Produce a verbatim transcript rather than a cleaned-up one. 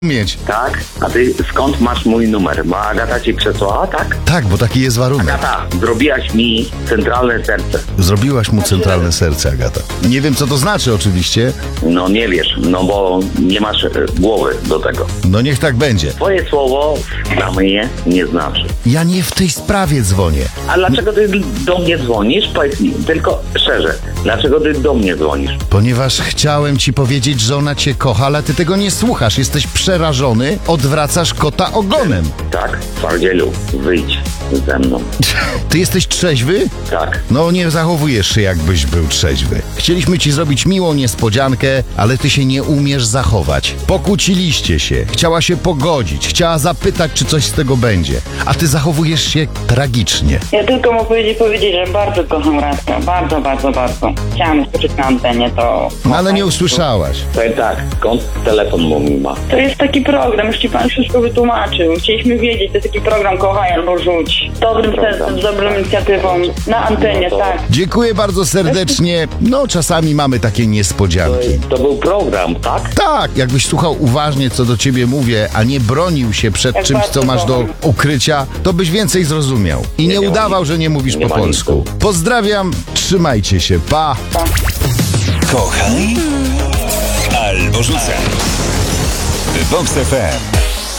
mieć. Tak? A ty skąd masz mój numer? Bo Agata ci przesłała, tak? Tak, bo taki jest warunek. Agata, zrobiłaś mi centralne serce. Zrobiłaś mu centralne serce, Agata. Nie wiem, co to znaczy oczywiście. No nie wiesz, no bo nie masz e, głowy do tego. No niech tak będzie. Twoje słowo dla mnie nie znaczy. Ja nie w tej sprawie dzwonię. A dlaczego ty do mnie dzwonisz? Powiedz mi, tylko szczerze, dlaczego ty do mnie dzwonisz? Ponieważ chciałem ci powiedzieć, że ona cię kocha, ale ty tego nie słuchasz. Jesteś przerażony, odwracasz kota ogonem. Tak? Twardzielu, wyjdź ze mną. Ty jesteś trzeźwy? Tak. No nie zachowujesz się, jakbyś był trzeźwy. Chcieliśmy ci zrobić miłą niespodziankę, ale ty się nie umiesz zachować. Pokłóciliście się, chciała się pogodzić, chciała zapytać, czy coś z tego będzie, a ty zachowujesz się tragicznie. Ja tylko mu powiedzieć, powiedzieć, że bardzo kocham Radka. Bardzo, bardzo, bardzo. Chciałam usłyszeć na antenie to. No ale nie usłyszałaś. Powiem tak, skąd telefon mój ma? To jest taki program, już ci pan wszystko wytłumaczył. Chcieliśmy wiedzieć, to jest taki program Kochaj albo Rzuć. Z dobrym sercem, z dobrą inicjatywą. Na antenie, No to- tak. Dziękuję bardzo serdecznie. No czasami mamy takie To, niespodzianki. to był program, tak? Tak, jakbyś słuchał uważnie, co do ciebie mówię, a nie bronił się przed Jak czymś, bardzo co masz do kocham. ukrycia, to byś więcej zrozumiał. I nie nie ma udawał, nic. że nie mówisz Nie po ma nic. polsku. Pozdrawiam, trzymajcie się, pa! Kochaj albo rzucaj. Box F M.